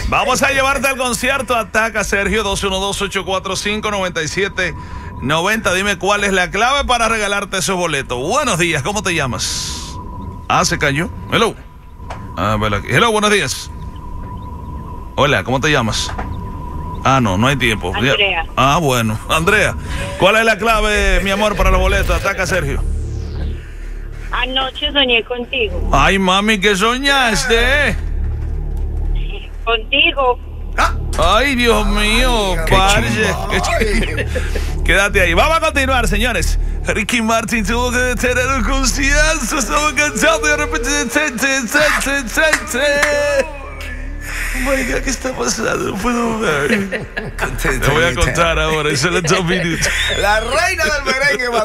Vamos a llevarte al concierto. Ataca Sergio 212-845-9790. Dime cuál es la clave para regalarte esos boletos. Buenos días, ¿cómo te llamas? Ah, se cayó. Hello. Hello, buenos días. Hola, ¿cómo te llamas? Ah, no hay tiempo. Andrea. Ah, bueno. Andrea, ¿cuál es la clave, mi amor, para los boletos? Ataca Sergio. Anoche soñé contigo. Ay, mami, ¿qué soñaste? Contigo. Ay, Dios mío, parce. Quédate ahí. Vamos a continuar, señores. Ricky Martin tuvo que tener un concierto. Estaba cansado y de repente. Oh my God, ¿qué está pasando? No puedo ver. Te voy a contar ahora. Eso es 2 minutos. La reina del merengue.